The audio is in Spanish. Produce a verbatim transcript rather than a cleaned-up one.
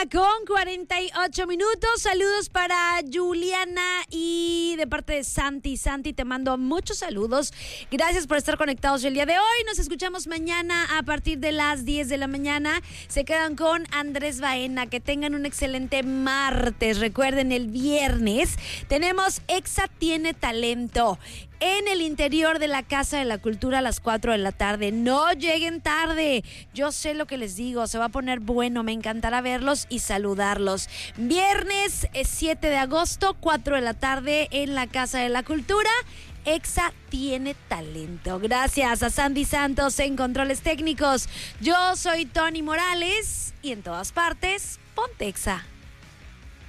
mañana con cuarenta y ocho minutos. Saludos para Juliana y de parte de Santi. Santi, te mando muchos saludos. Gracias por estar conectados el día de hoy. Nos escuchamos mañana a partir de las diez de la mañana. Se quedan con Andrés Baena. Que tengan un excelente martes. Recuerden, el viernes tenemos Exa Tiene Talento en el interior de la Casa de la Cultura a las cuatro de la tarde. No lleguen tarde. Yo sé lo que les digo. Se va a poner bueno. Me encantará verlos y saludarlos. Viernes siete de agosto, cuatro de la tarde en la Casa de la Cultura. Exa Tiene Talento. Gracias a Sandy Santos en controles técnicos. Yo soy Tony Morales y en todas partes, ponte Exa.